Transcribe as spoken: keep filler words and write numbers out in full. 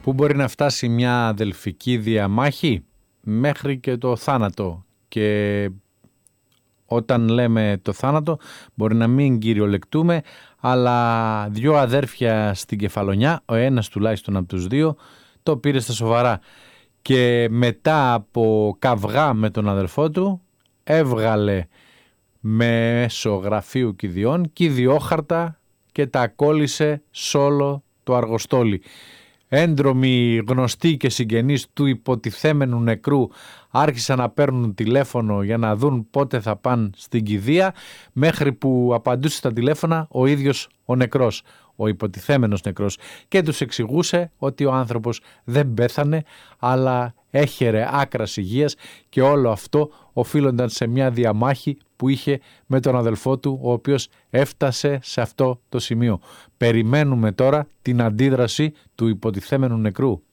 Πού μπορεί να φτάσει μια αδελφική διαμάχη? Μέχρι και το θάνατο. Και όταν λέμε το θάνατο μπορεί να μην κυριολεκτούμε, αλλά δυο αδέρφια στην Κεφαλονιά, ο ένας τουλάχιστον από τους δύο, το πήρε στα σοβαρά. Και μετά από καυγά με τον αδελφό του, έβγαλε μέσω γραφείου κηδιών κηδιόχαρτα και τα κόλλησε σ' όλο το αργοστόλι. Έντρομοι γνωστοί και συγγενείς του υποτιθέμενου νεκρού άρχισαν να παίρνουν τηλέφωνο για να δουν πότε θα πάνε στην κηδεία, μέχρι που απαντούσε στα τηλέφωνα ο ίδιος ο νεκρός, ο υποτιθέμενος νεκρός, και τους εξηγούσε ότι ο άνθρωπος δεν πέθανε αλλά έχερε άκρας υγείας και όλο αυτό οφείλονταν σε μια διαμάχη που είχε με τον αδελφό του, ο οποίος έφτασε σε αυτό το σημείο. Περιμένουμε τώρα την αντίδραση του υποτιθέμενου νεκρού.